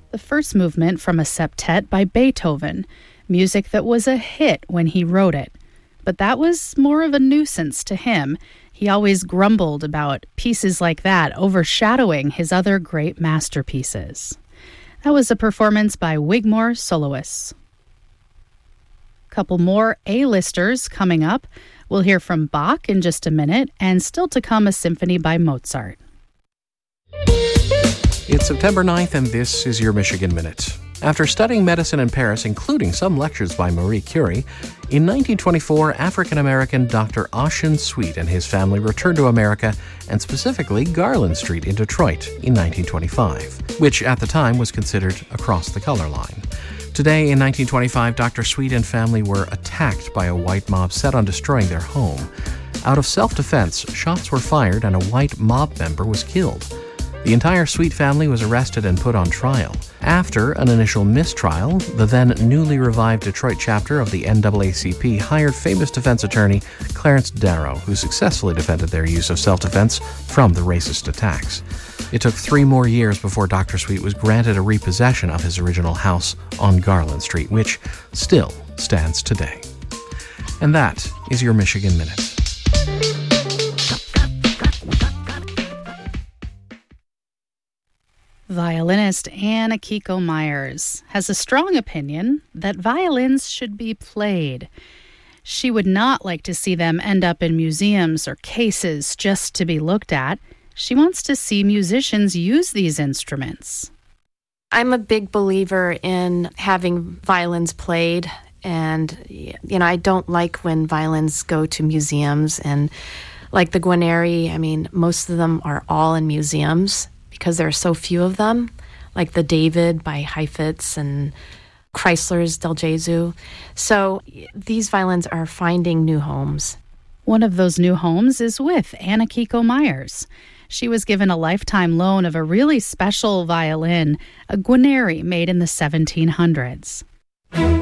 The first movement from a septet by Beethoven, music that was a hit when he wrote it. But that was more of a nuisance to him. He always grumbled about pieces like that overshadowing his other great masterpieces. That was a performance by Wigmore Soloists. Couple more A-listers coming up. We'll hear from Bach in just a minute, and still to come, a symphony by Mozart. It's September 9th, and this is your Michigan Minute. After studying medicine in Paris, including some lectures by Marie Curie, in 1924, African-American Dr. Ossian Sweet and his family returned to America, and specifically Garland Street in Detroit in 1925, which at the time was considered across the color line. Today, in 1925, Dr. Sweet and family were attacked by a white mob set on destroying their home. Out of self-defense, shots were fired and a white mob member was killed. The entire Sweet family was arrested and put on trial. After an initial mistrial, the then newly revived Detroit chapter of the NAACP hired famous defense attorney Clarence Darrow, who successfully defended their use of self-defense from the racist attacks. It took 3 more years before Dr. Sweet was granted a repossession of his original house on Garland Street, which still stands today. And that is your Michigan Minute. Violinist Anne Akiko Myers has a strong opinion that violins should be played. She would not like to see them end up in museums or cases just to be looked at. She wants to see musicians use these instruments. I'm a big believer in having violins played, and I don't like when violins go to museums, and like the Guarneri, most of them are all in museums because there are so few of them, like the David by Heifetz and Chrysler's Del Gesù. So these violins are finding new homes. One of those new homes is with Anne Akiko Myers. She was given a lifetime loan of a really special violin, a Guarneri made in the 1700s.